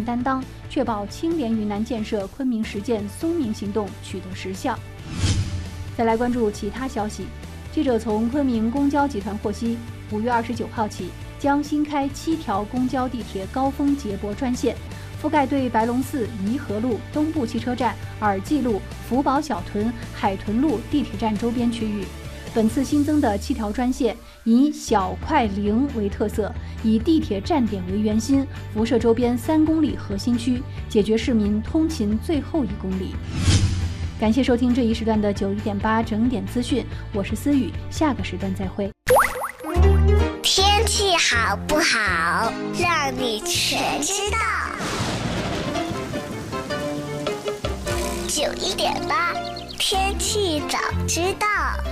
任担当，确保清廉云南建设昆明实践松明行动取得实效。再来关注其他消息，记者从昆明公交集团获悉，5月29号起将新开7条公交地铁高峰接驳专线，覆盖对白龙寺、颐和路、东部汽车站、耳际路、福宝小屯、海屯路地铁站周边区域。本次新增的7条专线以小快灵为特色，以地铁站点为圆心，辐射周边3公里核心区，解决市民通勤最后1公里。感谢收听这一时段的91.8整点资讯，我是思雨，下个时段再会。 天气好不好，让你全知道。91.8天气早知道。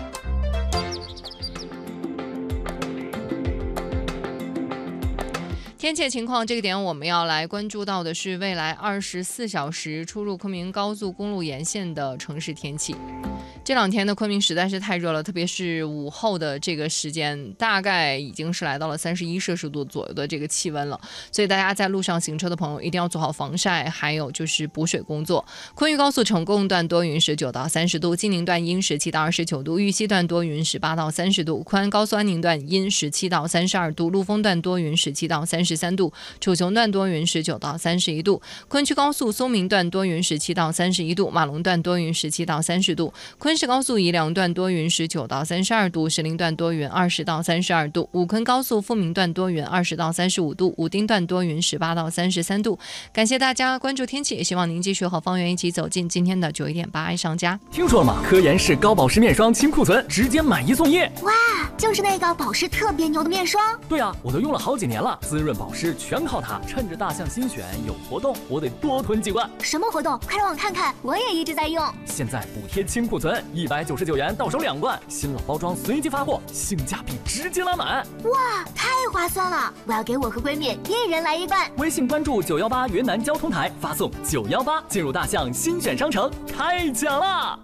天气情况，这个点我们要来关注到的是未来24小时出入昆明高速公路沿线的城市天气。这2天的昆明实在是太热了，特别是午后的这个时间，大概已经是来到了31摄氏度左右的这个气温了，所以大家在路上行车的朋友一定要做好防晒，还有就是补水工作。昆玉高速成贡段多云19到30度，金陵段阴17到29度，玉溪段多云18到30度，昆安高速安宁段阴17到32度，陆丰段多云17到33度，楚雄段多云19到31度，昆曲高速松明段多云17到31度，马龙段多云17到30度，昆石高速宜良段多云19到32度，石林段多云20到32度，武昆高速富民段多云20到35度，武丁段多云18到33度。感谢大家关注天气，也希望您继续和方圆一起走进今天的91.8爱上家。 听说了吗？科颜氏高保湿面霜清库存，直接买1送1。 哇，就是那个保湿特别牛的面霜。 对啊，我都用了好几年了，滋润保湿全靠它。趁着大象新选有活动，我得多囤几罐。 什么活动？快让我看看，我也一直在用。 现在补贴清库存，199元到手2罐，新老包装随即发货，性价比直接拉满。 哇，太划算了！我要给我和闺蜜1人来1罐。 微信关注918云南交通台，发送918进入大象新选商城，太奖了！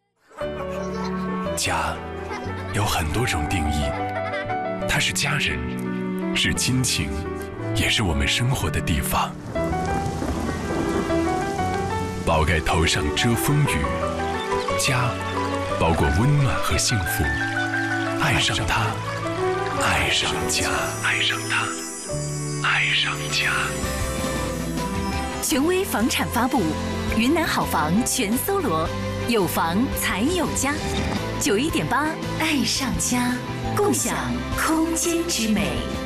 家有很多种定义，它是家人，是亲情，也是我们生活的地方。宝盖头上遮风雨，家包裹温暖和幸福。爱上它，爱上家，爱上它，爱上家。 权威房产发布，云南好房全搜罗，有房才有家。91.8爱上家，共享空间之美。